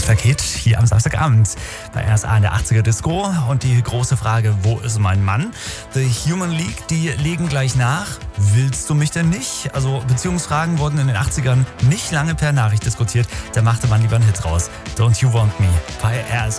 Samstag-Hit hier am Samstagabend bei RSA in der 80er Disco. Und die große Frage, wo ist mein Mann? The Human League, die legen gleich nach. Willst du mich denn nicht? Also Beziehungsfragen wurden in den 80ern nicht lange per Nachricht diskutiert. Da machte man lieber einen Hit raus. Don't You Want Me bei RSA.